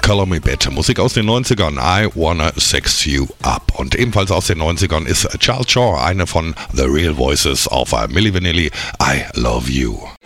Color Me Bad. Musik aus den 90ern, I Wanna Sex You Up. Und ebenfalls aus den 90ern ist Charles Shaw, eine von The Real Voices auf Milli Vanilli, I Love You.